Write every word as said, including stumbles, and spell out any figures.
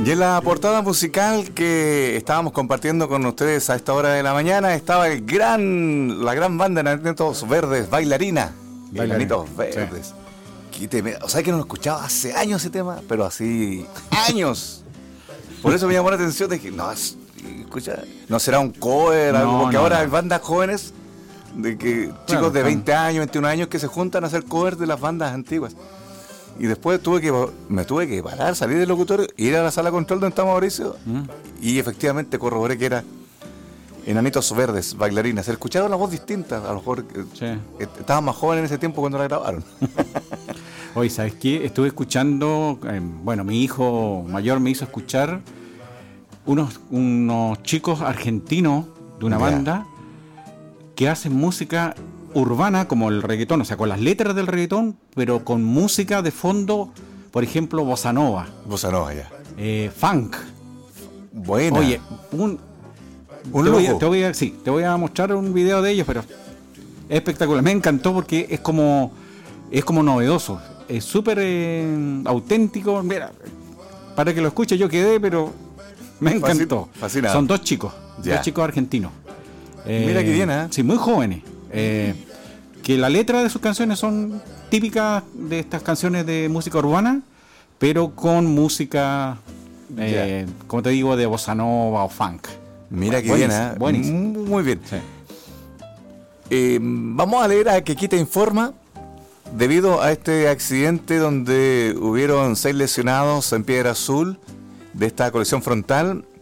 Y en la portada musical que estábamos compartiendo con ustedes a esta hora de la mañana estaba el gran, la gran banda de Enanitos Verdes, Bailarina. Enanitos Verdes. Sí. Te, o sea que no lo escuchaba hace años ese tema, pero así años. Por eso me llamó la atención de que no, escucha, no será un cover, no, algo, porque no, ahora no. hay bandas jóvenes de que chicos claro, de veinte años, veintiún años que se juntan a hacer covers de las bandas antiguas. Y después tuve que me tuve que parar, salir del locutorio, ir a la sala de control donde está Mauricio, ¿Mm? y efectivamente corroboré que era Enanitos Verdes, Bailarina. Se escucharon la voz distinta, a lo mejor sí. estaban más jóvenes en ese tiempo cuando la grabaron. Oye, ¿sabes qué? Estuve escuchando, eh, bueno, mi hijo mayor me hizo escuchar unos, unos chicos argentinos de una yeah. banda que hacen música urbana como el reggaetón, o sea, con las letras del reggaetón, pero con música de fondo, por ejemplo, bossa nova. Bossa nova, ya. Eh, funk. Buena. Oye, un... un te, loco. voy a, te, voy a, sí, te voy a mostrar un video de ellos, pero es espectacular. Me encantó porque es como, es como novedoso. Es súper eh, auténtico. Mira, para que lo escuche yo quedé, pero me encantó. Fascinado. Son dos chicos, ya. dos chicos argentinos. Eh, Mira qué bien, ¿eh? Sí, muy jóvenes. Eh, que la letra de sus canciones son típicas de estas canciones de música urbana, pero con música, eh, yeah. como te digo, de bossa nova o funk. Mira qué bien, ¿eh? Buenísimo. Muy bien. Sí. Eh, vamos a leer a Quequita Informa. Debido a este accidente donde hubieron seis lesionados en Piedra Azul de esta colisión frontal,